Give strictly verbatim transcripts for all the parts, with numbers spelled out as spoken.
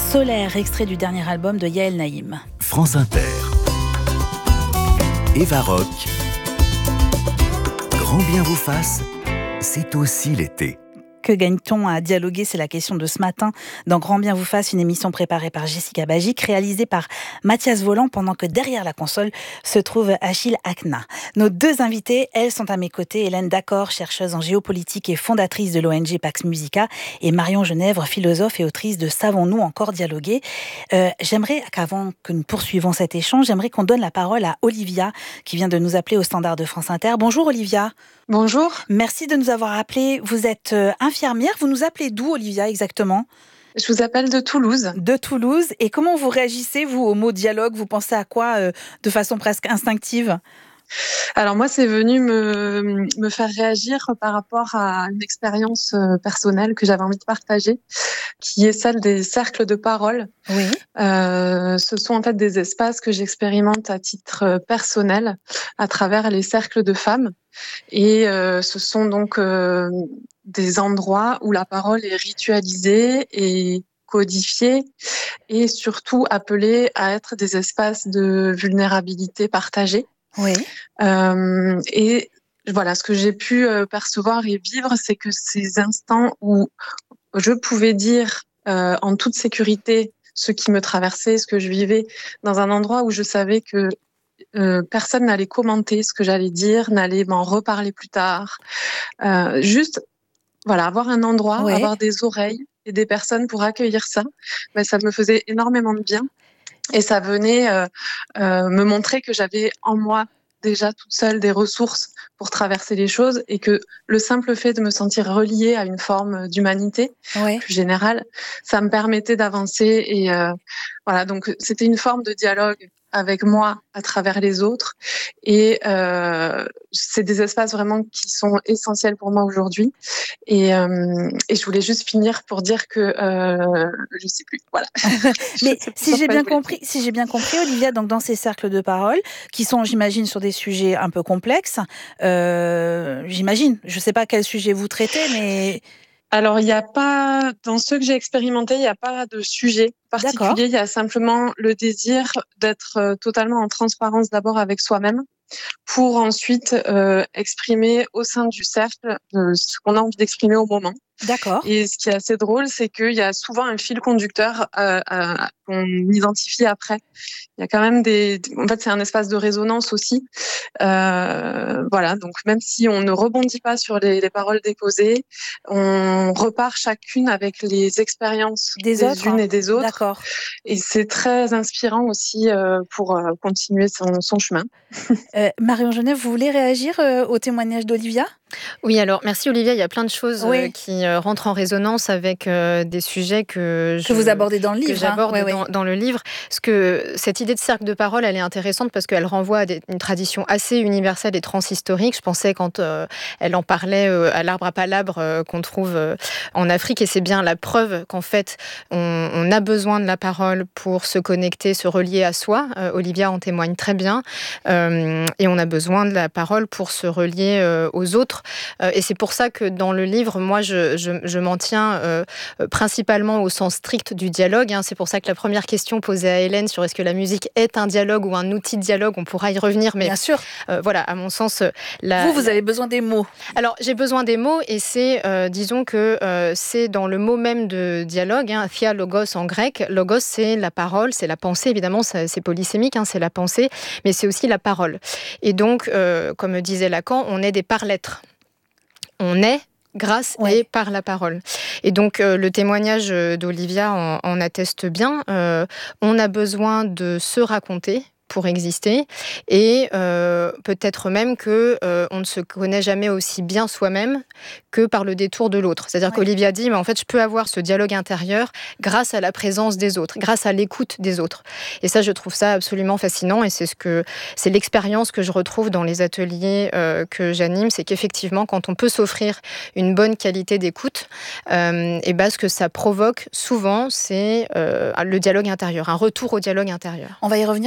Solaire, extrait du dernier album de Yael Naïm. France Inter. Eva Rock. Grand bien vous fasse, c'est aussi l'été. Que gagne-t-on à dialoguer? C'est la question de ce matin dans Grand bien vous fasse, une émission préparée par Jessica Bagic, réalisée par Mathias Voland, pendant que derrière la console se trouve Achille Akna. Nos deux invités, elles sont à mes côtés, Hélène Dacor, chercheuse en géopolitique et fondatrice de l'O N G Pax Musica, et Marion Genèvre, philosophe et autrice de Savons-nous encore dialoguer. Euh, j'aimerais qu'avant que nous poursuivons cet échange, j'aimerais qu'on donne la parole à Olivia, qui vient de nous appeler au standard de France Inter. Bonjour Olivia. Bonjour. Merci de nous avoir appelés. Vous êtes infirmière. Vous nous appelez d'où, Olivia, exactement? Je vous appelle de Toulouse. De Toulouse. Et comment vous réagissez, vous, au mot dialogue? Vous pensez à quoi euh, de façon presque instinctive? Alors moi, c'est venu me, me faire réagir par rapport à une expérience personnelle que j'avais envie de partager, qui est celle des cercles de parole. Oui. Euh, ce sont en fait des espaces que j'expérimente à titre personnel à travers les cercles de femmes. Et euh, ce sont donc euh, des endroits où la parole est ritualisée et codifiée et surtout appelée à être des espaces de vulnérabilité partagée. Oui. Euh, et voilà, ce que j'ai pu percevoir et vivre, c'est que ces instants où je pouvais dire euh, en toute sécurité ce qui me traversait, ce que je vivais, dans un endroit où je savais que euh, personne n'allait commenter ce que j'allais dire, n'allait m'en reparler plus tard. Euh, juste, voilà, avoir un endroit, Oui. avoir des oreilles et des personnes pour accueillir ça, ben, ça me faisait énormément de bien. Et ça venait euh, euh, me montrer que j'avais en moi déjà toute seule des ressources pour traverser les choses et que le simple fait de me sentir reliée à une forme d'humanité Oui. plus générale, ça me permettait d'avancer. Et euh, voilà, donc c'était une forme de dialogue avec moi à travers les autres. Et euh, c'est des espaces vraiment qui sont essentiels pour moi aujourd'hui. Et, euh, et je voulais juste finir pour dire que euh, je sais plus. Voilà. Mais si j'ai bien compris, si j'ai bien compris, Olivia, donc dans ces cercles de parole, qui sont, j'imagine, sur des sujets un peu complexes, euh, j'imagine. Je ne sais pas quel sujet vous traitez, mais... Alors, il n'y a pas, dans ceux que j'ai expérimentés, il n'y a pas de sujet particulier. D'accord. Il y a simplement le désir d'être totalement en transparence d'abord avec soi-même pour ensuite euh, exprimer au sein du cercle euh, ce qu'on a envie d'exprimer au moment. D'accord. Et ce qui est assez drôle, c'est qu'il y a souvent un fil conducteur euh, euh, qu'on identifie après. Il y a quand même des... En fait, c'est un espace de résonance aussi. Euh, voilà, donc même si on ne rebondit pas sur les, les paroles déposées, on repart chacune avec les expériences Des, des autres, unes et des autres. D'accord. Et c'est très inspirant aussi euh, pour euh, continuer son, son chemin. Euh, Marion Genèvre, vous voulez réagir euh, au témoignage d'Olivia ? Oui, alors merci Olivia, il y a plein de choses oui. euh, qui euh, rentrent en résonance avec euh, des sujets que, je, que vous abordez dans le livre. Que j'aborde hein. ouais, dans, ouais. dans le livre. Parce que cette idée de cercle de parole, elle est intéressante parce qu'elle renvoie à des, une tradition assez universelle et transhistorique. Je pensais quand euh, elle en parlait euh, à l'arbre à palabre euh, qu'on trouve euh, en Afrique, et c'est bien la preuve qu'en fait, on, on a besoin de la parole pour se connecter, se relier à soi. Euh, Olivia en témoigne très bien. Euh, et on a besoin de la parole pour se relier euh, aux autres. Euh, et c'est pour ça que dans le livre, moi, je, je, je m'en tiens euh, principalement au sens strict du dialogue. Hein. C'est pour ça que la première question posée à Hélène sur est-ce que la musique est un dialogue ou un outil de dialogue, on pourra y revenir. Mais bien sûr. Euh, voilà, à mon sens, la, vous, vous la... avez besoin des mots. Alors, j'ai besoin des mots, et c'est, euh, disons que euh, c'est dans le mot même de dialogue, hein, thia logos en grec. Logos, c'est la parole, c'est la pensée. Évidemment, c'est, c'est polysémique, hein, c'est la pensée, mais c'est aussi la parole. Et donc, euh, comme disait Lacan, on est des par-lettres. On est grâce ouais. et par la parole. Et donc, euh, le témoignage d'Olivia en, en atteste bien. Euh, on a besoin de se raconter pour exister, et euh, peut-être même que euh, on ne se connaît jamais aussi bien soi-même que par le détour de l'autre. C'est-à-dire ouais. qu'Olivia dit, mais en fait, je peux avoir ce dialogue intérieur grâce à la présence des autres, grâce à l'écoute des autres. Et ça, je trouve ça absolument fascinant, et c'est ce que c'est l'expérience que je retrouve dans les ateliers euh, que j'anime, c'est qu'effectivement, quand on peut s'offrir une bonne qualité d'écoute, euh, et ben, ce que ça provoque souvent, c'est euh, le dialogue intérieur, un retour au dialogue intérieur. On va y revenir sur cette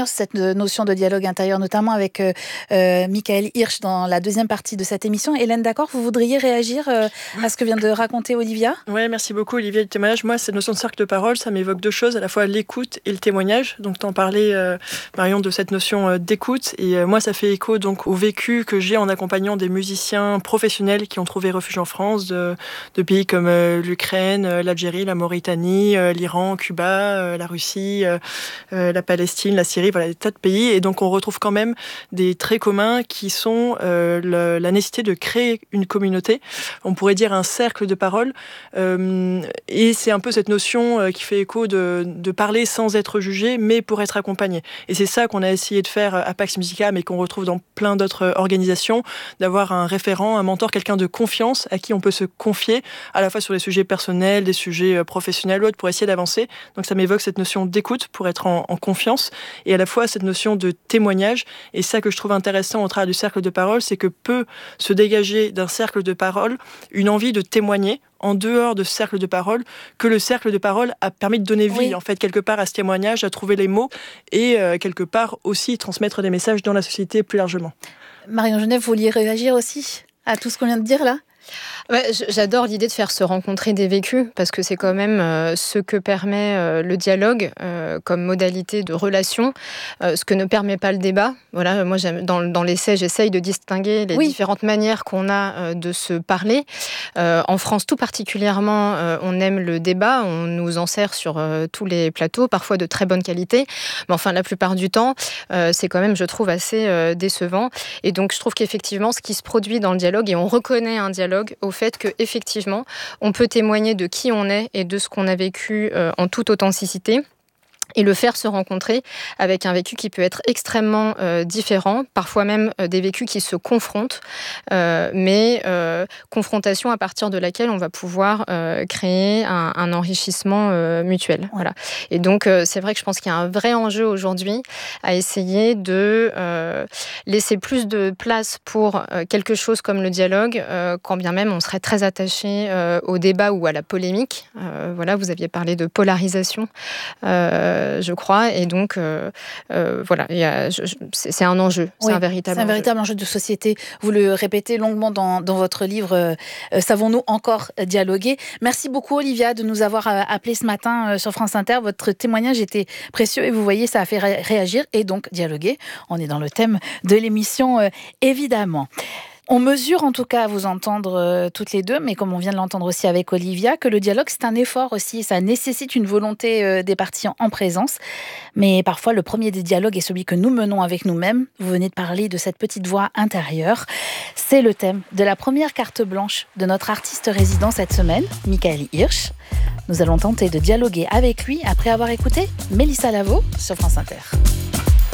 notion de dialogue intérieur, notamment avec euh, euh, Michael Hirsch dans la deuxième partie de cette émission. Hélène Daccor, vous voudriez réagir euh, à ce que vient de raconter Olivia ? Oui, merci beaucoup Olivia du témoignage. Moi, cette notion de cercle de parole, ça m'évoque deux choses, à la fois l'écoute et le témoignage. Donc, t'en parlais, euh, Marion, de cette notion euh, d'écoute. Et euh, moi, ça fait écho donc au vécu que j'ai en accompagnant des musiciens professionnels qui ont trouvé refuge en France, de, de pays comme euh, l'Ukraine, euh, l'Algérie, la Mauritanie, euh, l'Iran, Cuba, euh, la Russie, euh, euh, la Palestine, la Syrie, voilà, des tas de pays. Et donc, on retrouve quand même des traits communs qui sont euh, le, la nécessité de créer une communauté. On pourrait dire un cercle de parole. Euh, et c'est un peu cette notion euh, qui fait écho de, de parler sans être jugé, mais pour être accompagné. Et c'est ça qu'on a essayé de faire à Pax Musica, mais qu'on retrouve dans plein d'autres organisations, d'avoir un référent, un mentor, quelqu'un de confiance à qui on peut se confier, à la fois sur les sujets personnels, des sujets professionnels ou autres, pour essayer d'avancer. Donc ça m'évoque cette notion d'écoute pour être en, en confiance, et à la fois cette notion de témoignage. Et ça que je trouve intéressant au travers du cercle de parole, c'est que peut se dégager d'un cercle de parole une envie de témoigner en dehors de ce cercle de parole, que le cercle de parole a permis de donner vie, oui. en fait, quelque part à ce témoignage, à trouver les mots et euh, quelque part aussi transmettre des messages dans la société plus largement. Marion Genève, vous vouliez réagir aussi à tout ce qu'on vient de dire là ? Ouais, j'adore l'idée de faire se rencontrer des vécus, parce que c'est quand même euh, ce que permet euh, le dialogue euh, comme modalité de relation, euh, ce que ne permet pas le débat. Voilà, moi, j'aime, dans, dans l'essai, j'essaye de distinguer les oui. différentes manières qu'on a euh, de se parler. Euh, en France, tout particulièrement, euh, on aime le débat, on nous en sert sur euh, tous les plateaux, parfois de très bonne qualité, mais enfin, la plupart du temps, euh, c'est quand même, je trouve, assez euh, décevant. Et donc, je trouve qu'effectivement, ce qui se produit dans le dialogue, et on reconnaît un dialogue au fait qu'effectivement, on peut témoigner de qui on est et de ce qu'on a vécu euh, en toute authenticité. Et le faire se rencontrer avec un vécu qui peut être extrêmement euh, différent, parfois même euh, des vécus qui se confrontent, euh, mais euh, confrontation à partir de laquelle on va pouvoir euh, créer un, un enrichissement euh, mutuel. Ouais. Voilà. Et donc, euh, c'est vrai que je pense qu'il y a un vrai enjeu aujourd'hui à essayer de euh, laisser plus de place pour euh, quelque chose comme le dialogue, euh, quand bien même on serait très attaché euh, au débat ou à la polémique. Euh, voilà, vous aviez parlé de polarisation. Euh, je crois, et donc euh, euh, voilà, y a, je, je, c'est, c'est un enjeu, c'est oui, un véritable c'est un enjeu. véritable enjeu de société. Vous le répétez longuement dans, dans votre livre euh, euh, Savons-nous encore dialoguer ? Merci beaucoup Olivia de nous avoir euh, appelé ce matin euh, sur France Inter. Votre témoignage était précieux et vous voyez, ça a fait ré- réagir et donc dialoguer. On est dans le thème de l'émission, euh, évidemment. On mesure en tout cas à vous entendre euh, toutes les deux, mais comme on vient de l'entendre aussi avec Olivia, que le dialogue c'est un effort aussi, ça nécessite une volonté euh, des parties en, en présence. Mais parfois le premier des dialogues est celui que nous menons avec nous-mêmes. Vous venez de parler de cette petite voix intérieure. C'est le thème de la première carte blanche de notre artiste résident cette semaine, Michael Hirsch. Nous allons tenter de dialoguer avec lui après avoir écouté Mélissa Lavo sur France Inter.